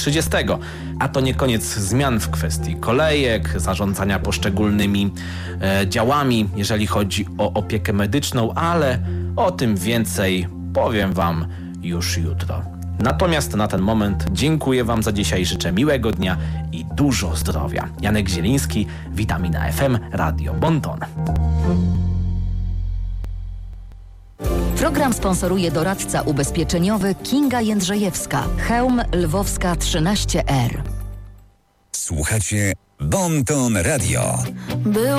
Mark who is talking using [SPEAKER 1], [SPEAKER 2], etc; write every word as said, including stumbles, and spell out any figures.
[SPEAKER 1] trzydziestego. A to nie koniec zmian w kwestii kolejek, zarządzania poszczególnymi e, działami, jeżeli chodzi o opiekę medyczną, ale o tym więcej powiem Wam już jutro. Natomiast na ten moment dziękuję Wam za dzisiaj, życzę miłego dnia i dużo zdrowia. Janek Zieliński, Witamina F M, Radio Bonton.
[SPEAKER 2] Program sponsoruje doradca ubezpieczeniowy Kinga Jędrzejewska, Chełm Lwowska trzynaście R.
[SPEAKER 3] Słuchacie Bonton Radio.
[SPEAKER 2] Był